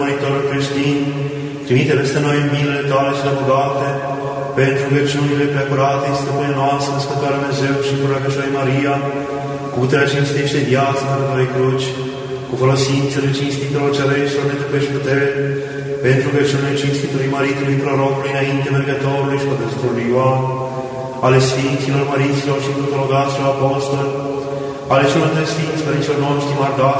monitorul creștin, trimite peste noi milele tale cele bogate, pentru rugăciunile preacurate, stăpâne noastră, Născătoarea Dumnezeu și Pură Căcioarei Maria, cu puterea cinstește viața Mărătoarei Cruci, cu folosințele cinstitelor cereștilor de trupești putere, pentru rugăciunile cinstitului Maritului Prorocului înainte mergătorului și Pătăstrului Ioan, ale Sfinților, Măriților și Protologaților Apostoli, ale celor de Sfinți Părinților noștri mardați,